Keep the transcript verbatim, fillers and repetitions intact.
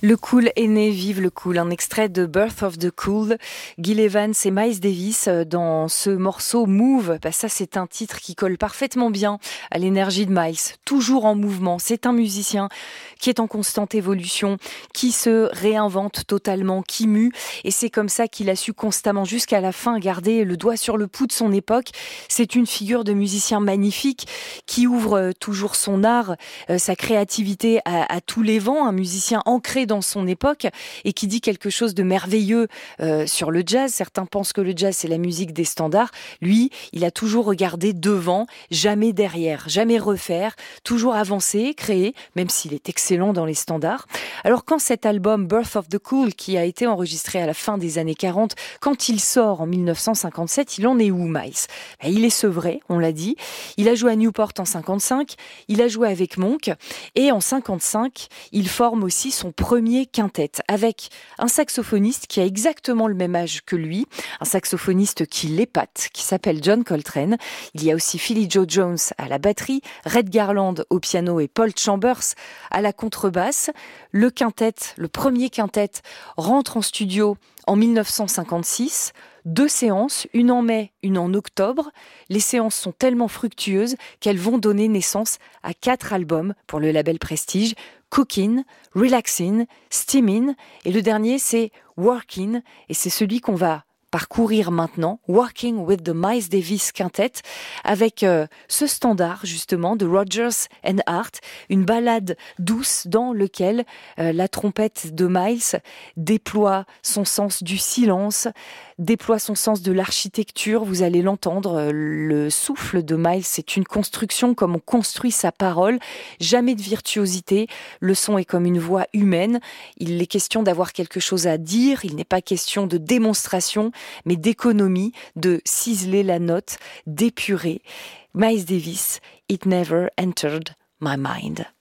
Le cool est né, vive le cool. Un extrait de Birth of the Cool. Gil Evans et Miles Davis dans ce morceau Move. Bah ça, c'est un titre qui colle parfaitement bien à l'énergie de Miles. Toujours en mouvement. C'est un musicien qui est en constante évolution, qui se réinvente totalement, qui mue. Et c'est comme ça qu'il a su constamment, jusqu'à la fin, garder le doigt sur le pouls de son époque. C'est une figure de musicien magnifique qui ouvre toujours son art, sa créativité à, à tous les vents. Un musicien ancré dans son époque et qui dit quelque chose de merveilleux euh, sur le jazz. Certains pensent que le jazz, c'est la musique des standards. Lui, il a toujours regardé devant, jamais derrière, jamais refaire, toujours avancer, créer, même s'il est excellent dans les standards. Alors quand cet album Birth of the Cool, qui a été enregistré à la fin des années quarante, quand il sort en dix-neuf cent cinquante-sept, il en est où, Miles ? Ben, il est sevré, on l'a dit. Il a joué à Newport en cinquante-cinq, il a joué avec Monk, et en cinquante-cinq, il forme aussi son premier quintet avec un saxophoniste qui a exactement le même âge que lui, un saxophoniste qui l'épate, qui s'appelle John Coltrane. Il y a aussi Philly Joe Jones à la batterie, Red Garland au piano et Paul Chambers à la contrebasse. Le quintet, le premier quintet, rentre en studio en dix-neuf cent cinquante-six. Deux séances, une en mai, une en octobre. Les séances sont tellement fructueuses qu'elles vont donner naissance à quatre albums pour le label Prestige. Cookin', Relaxin', Steamin', et le dernier c'est Workin', et c'est celui qu'on va parcourir maintenant, Working with the Miles Davis Quintet, avec euh, ce standard justement de Rodgers and Hart, une ballade douce dans lequel euh, la trompette de Miles déploie son sens du silence, déploie son sens de l'architecture. Vous allez l'entendre, le souffle de Miles, c'est une construction comme on construit sa parole, jamais de virtuosité, le son est comme une voix humaine, il est question d'avoir quelque chose à dire, il n'est pas question de démonstration, mais d'économie, de ciseler la note, d'épurer. Miles Davis, It Never Entered My Mind.